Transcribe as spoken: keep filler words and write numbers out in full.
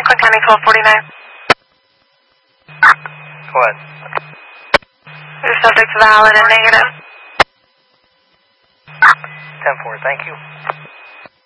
Rockland County twelve forty-nine. Go ahead. Your subject's valid and negative. ten four, thank you.